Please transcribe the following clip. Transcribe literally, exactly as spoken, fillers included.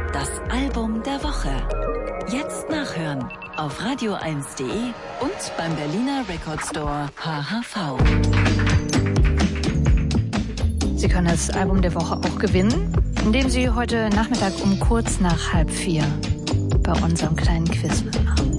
Das Album der Woche. Jetzt nachhören auf radio eins punkt de und beim Berliner Record Store H H V. Sie können das Album der Woche auch gewinnen, indem Sie heute Nachmittag um kurz nach halb vier bei unserem kleinen Quiz mitmachen.